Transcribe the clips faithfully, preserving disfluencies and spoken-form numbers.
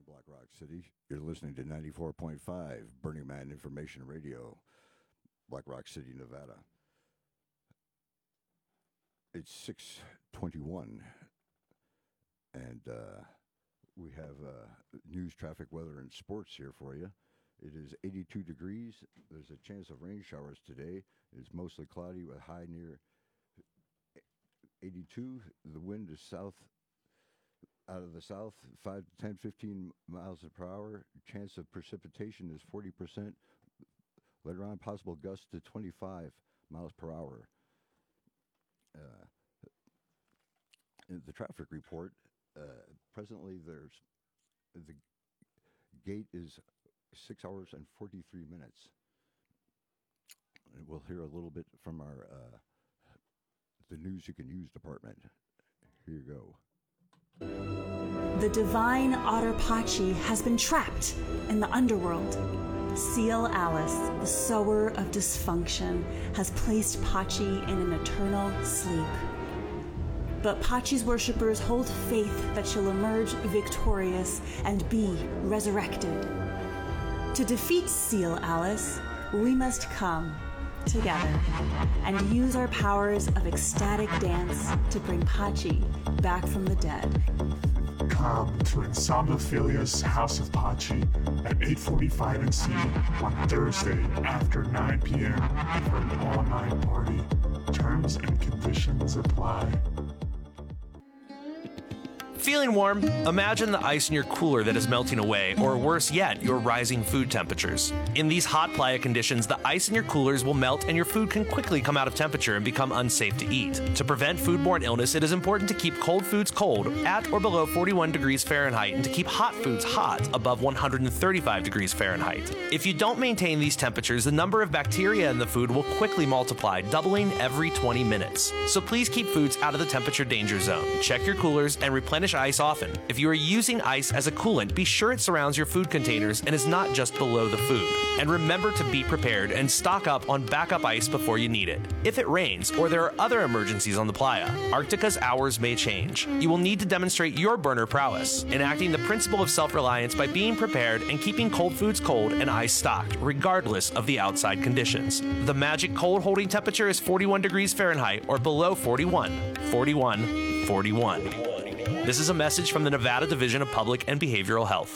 Black Rock City. You're listening to ninety-four point five Burning Man Information Radio, Black Rock City, Nevada. It's six twenty-one, and uh, we have uh, news, traffic, weather, and sports here for you. It is eighty-two degrees. There's a chance of rain showers today. It's mostly cloudy with high near eighty-two. The wind is south, out of the south, five to ten, fifteen miles per hour. Chance of precipitation is forty percent. Later on, possible gusts to twenty-five miles per hour. Uh, in the traffic report, uh, presently there's the gate is six hours and forty-three minutes. And we'll hear a little bit from our uh, the News You Can Use department. Here you go. The divine otter Pachi has been trapped in the underworld. Seal Alice, the sower of dysfunction, has placed Pachi in an eternal sleep. But Pachi's worshippers hold faith that she'll emerge victorious and be resurrected. To defeat Seal Alice, we must come together and use our powers of ecstatic dance to bring Pachi back from the dead. Come to Ensemblophilea's House of Pachi at eight forty-five and C on Thursday after nine p.m. for an all-night party. Terms and conditions apply. Feeling warm? Imagine the ice in your cooler that is melting away, or worse yet, your rising food temperatures. In these hot playa conditions, the ice in your coolers will melt and your food can quickly come out of temperature and become unsafe to eat. To prevent foodborne illness, it is important to keep cold foods cold at or below forty-one degrees Fahrenheit and to keep hot foods hot above one hundred thirty-five degrees Fahrenheit. If you don't maintain these temperatures, the number of bacteria in the food will quickly multiply, doubling every twenty minutes. So please keep foods out of the temperature danger zone. Check your coolers and replenish ice often. If you are using ice as a coolant, be sure it surrounds your food containers and is not just below the food. And remember to be prepared and stock up on backup ice before you need it. If it rains or there are other emergencies on the playa, Arctica's hours may change. You will need to demonstrate your burner prowess, enacting the principle of self-reliance by being prepared and keeping cold foods cold and ice stocked, regardless of the outside conditions. The magic cold holding temperature is forty-one degrees Fahrenheit or below forty-one. forty-one, forty-one. This is a message from the Nevada Division of Public and Behavioral Health.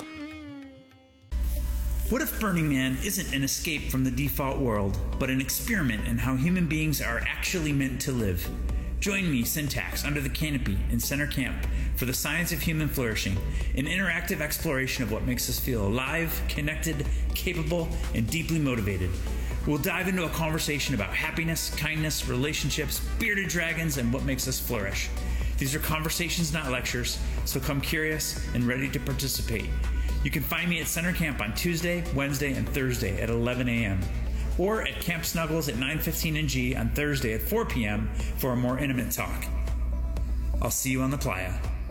What if Burning Man isn't an escape from the default world, but an experiment in how human beings are actually meant to live? Join me, Syntax, under the canopy in Center Camp for the Science of Human Flourishing, an interactive exploration of what makes us feel alive, connected, capable, and deeply motivated. We'll dive into a conversation about happiness, kindness, relationships, bearded dragons, and what makes us flourish. These are conversations, not lectures, so come curious and ready to participate. You can find me at Center Camp on Tuesday, Wednesday, and Thursday at eleven a.m. or at Camp Snuggles at nine fifteen N G on Thursday at four p.m. for a more intimate talk. I'll see you on the playa.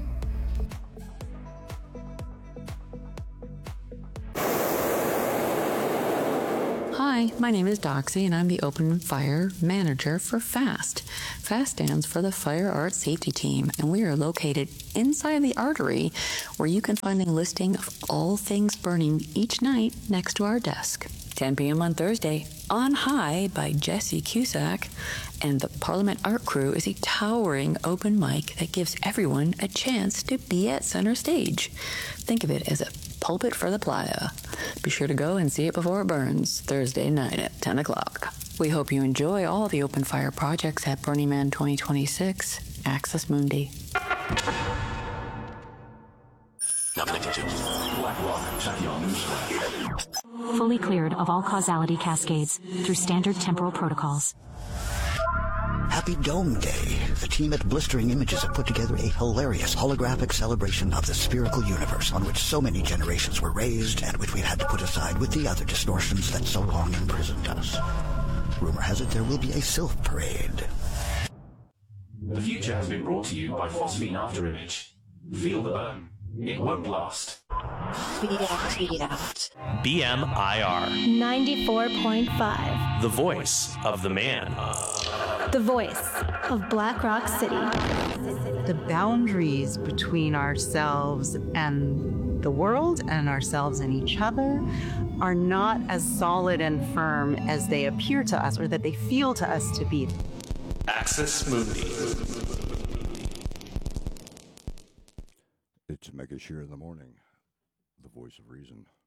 Hi, my name is Doxy, and I'm the Open Fire Manager for FAST. FAST stands for the Fire Art Safety Team, and we are located inside the artery, where you can find a listing of all things burning each night next to our desk. ten p.m. on Thursday, On High by Jesse Cusack, and the Parliament Art Crew is a towering open mic that gives everyone a chance to be at center stage. Think of it as a pulpit for the playa. Be sure to go and see it before it burns, Thursday night at ten o'clock. We hope you enjoy all the open fire projects at Burning Man twenty twenty-six, Access Mundi. Fully cleared of all causality cascades through standard temporal protocols. Happy Dome Day. The team at Blistering Images have put together a hilarious holographic celebration of the spherical universe on which so many generations were raised and which we've had to put aside with the other distortions that so long imprisoned us. Rumor has it there will be a Sylph parade. The future has been brought to you by Phosphine Afterimage. Feel the burn. It won't last. B M I R. ninety-four point five. The voice of the man. The voice of Black Rock City. The boundaries between ourselves and the world and ourselves and each other are not as solid and firm as they appear to us or that they feel to us to be. Axis Mundi. It's Mega Shear in the morning, the voice of reason.